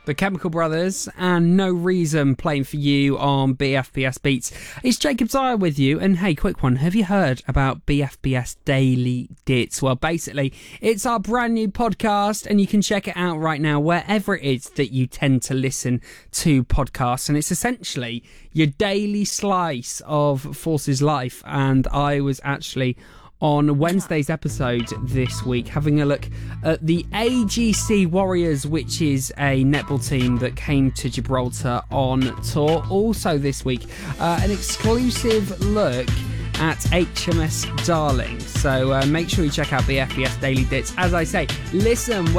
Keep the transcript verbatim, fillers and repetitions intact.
The Chemical Brothers, and No Reason playing for you on B F B S Beats. It's Jacob Dyer with you, and hey, quick one, have you heard about B F B S Daily Dits? Well, basically, it's our brand new podcast, and you can check it out right now wherever it is that you tend to listen to podcasts, and it's essentially your daily slice of Force's life. And I was actually on Wednesday's episode this week having a look at the A G C Warriors, which is a netball team that came to Gibraltar on tour. Also this week, uh, an exclusive look at H M S Darling. So uh, make sure you check out B F B S Daily Dits. As I say, listen